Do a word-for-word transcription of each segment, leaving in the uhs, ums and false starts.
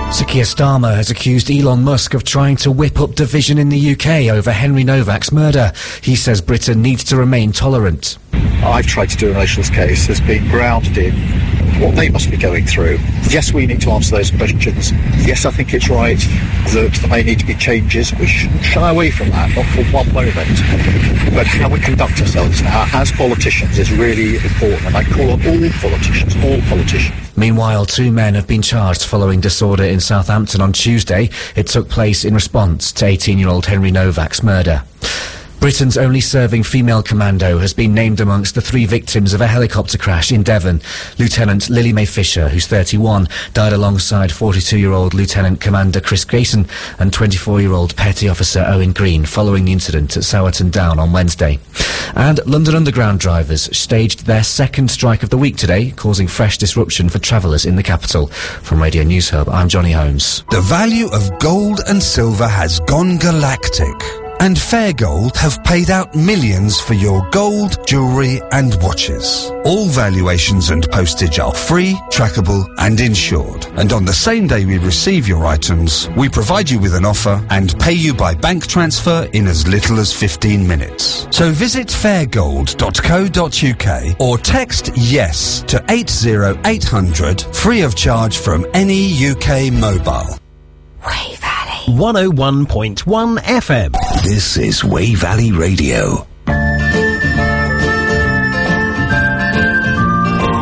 Sir Keir Starmer has accused Elon Musk of trying to whip up division in the U K over Henry Novak's murder. He says Britain needs to remain tolerant. I've tried to do a nationalist case that's been grounded in what they must be going through. Yes, we need to answer those questions. Yes, I think it's right that there may need to be changes. We shouldn't shy away from that, not for one moment. But how we conduct ourselves now as politicians is really important, and I call on all politicians, all politicians. Meanwhile, two men have been charged following disorder in Southampton on Tuesday. It took place in response to eighteen-year-old Henry Novak's murder. Britain's only serving female commando has been named amongst the three victims of a helicopter crash in Devon. Lieutenant Lily Mae Fisher, who's thirty-one, died alongside forty-two-year-old Lieutenant Commander Chris Grayson and twenty-four-year-old Petty Officer Owen Green following the incident at Sowerton Down on Wednesday. And London Underground drivers staged their second strike of the week today, causing fresh disruption for travellers in the capital. From Radio News Hub, I'm Johnny Holmes. The value of gold and silver has gone galactic. And Fair Gold have paid out millions for your gold, jewellery and watches. All valuations and postage are free, trackable and insured. And on the same day we receive your items, we provide you with an offer and pay you by bank transfer in as little as fifteen minutes. So visit fair gold dot co dot uk or text YES to eight zero eight hundred free of charge from any U K mobile. Way Valley one oh one point one F M. This is Way Valley Radio.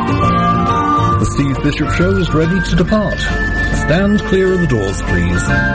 The Steve Bishop Show is ready to depart. Stand clear of the doors, please.